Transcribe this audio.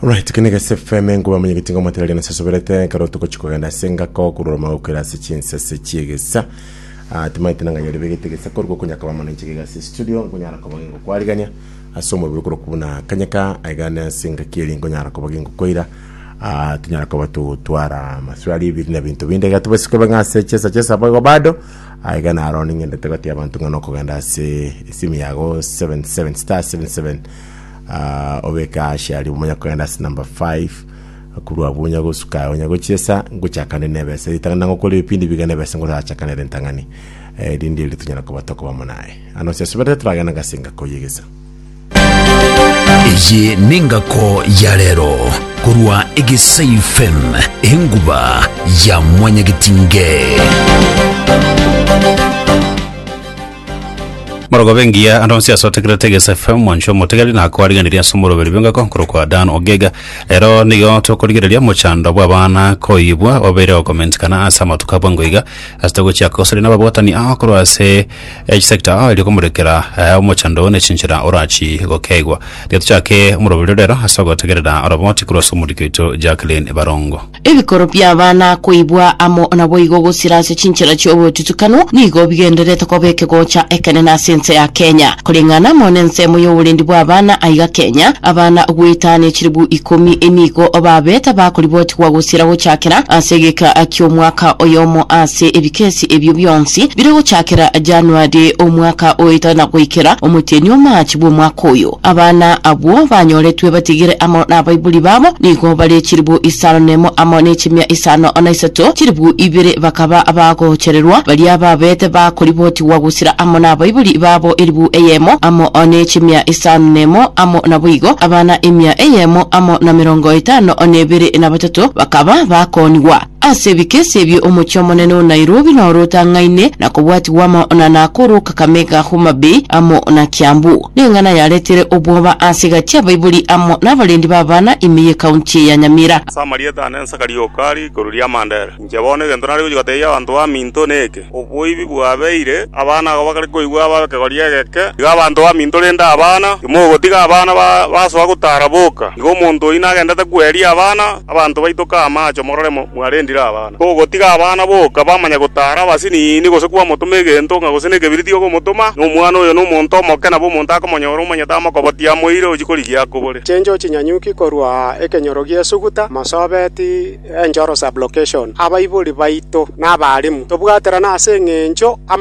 Right, kini FM nguba mwenye kitingo materiali na sasoberete karoto kochikoganda senga ko kuroma ukira sechinse sechigesa tumaite nanga yori begetegesa korgo kunyaka bamana nchigega studio kunyara ko bagingo kwariganya asomo birukuro kubuna kanyaka aigana senga kiri kunyara ko bagingo koira tunyara ko batu twara maswali bibina bintu binde gatubesiko banga chesa bado aigana aroning ende tegati abantu ngano koganda se simi yago 77 star 77 obeka shari umanya kwenda number 5 kurwa bunya gosuka onyago chesa nguchakane nebese itanga ngokole ipindi bigane bese ngora chakane rentangani dindi litunyana ko batoko bamunaye ano se subete tragana gasinga ko yegesa Ye ningako ya lero kurwa Egisei FM enguba ya mwanyagitinge Morogo bengia anonsia sotekere Tegesa FM mwancho motegali na kwariganiria somoro belibinga konkoro kwa Dan Ogega ero nigo tokorigereria mochando bwabana koibwa obere comment kana asama tukabwangoiga astago cyakosori nababotani akoro ase edge sector ili komurekera mochando ne chinchira orachi gokegwa detu cyake murobelero asago tegerera oroboti cross murikito Jacqueline Barongo ebikoro by'abana koibwa amo naboigo gusirase chinchira cyo tutukano nigo bigenderete kobeke gocha ekene na ya Kenya kulingana monense muyo ulindi bwa abana aiga Kenya abana gwitane kiribu 10 enigo obabeta bakuliboti kwa gusiraho cyakira asegeka akyo mwaka oyomo ase ebikesi ebyo byonsi biriho cyakira January omwaka oitana kwikira omuteni omachi bwo mwaka oyo abana abo banyoletwe batigire amo na Bible babo nigo bale kiribu isanemo amo ne kimya isano onaisato kiribu ibire bakaba abagochererwa bali ababeta bakuliboti wa gusira amo na Bible babo iribu eyemo amo one chimia isanu nemo amo na buigo abana imia eyemo amo na 50 onebere na batatu bakaba bakoniwa asebikese byo omuchomo neno Nairobi na rotangaine na kubwati wama ona nakuru Kakamega Homa Bay amo na Kiambu ningana yaletere obwoba ansiga tia Bible amo na balendi babana imiye county ya Nyamira Samarieta anensa kariokari goruria mandera njebone gendonari ujigateya abantu ba minto neke obwoibi bwabeire abana bakari koigwa bakegoria geke abantu ba minto lenda abana imogotiga abana baso gutaraboka igo muntu ina agendete kweria abana abantu baitoka amacho morore mwarendi abana gotiga abana boka bamanya gutara basini ni gose kwa mutume gento ngagose kebiritio go mutuma no mwana oyo no muntu omokena bo muntu akomonyoro manyata makobotia moire ojikori yakobore chenjo chinyanyuki korwa ekenyorogie suguta masobeti enjoro sub location abaibuli baito nabarimu tobwatera na asengenjo